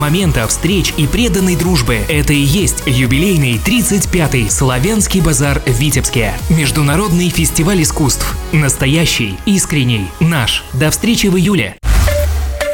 Момента встреч и преданной дружбы. Это и есть юбилейный 35-й Славянский базар в Витебске. Международный фестиваль искусств. Настоящий, искренний, наш. До встречи в июле.